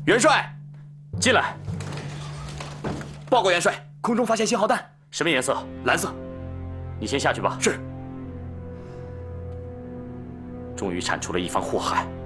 元帅， 进来。 报告元帅，空中发现信号弹， 什么颜色？ 蓝色。 你先下去吧。 是。 终于铲除了一方祸害。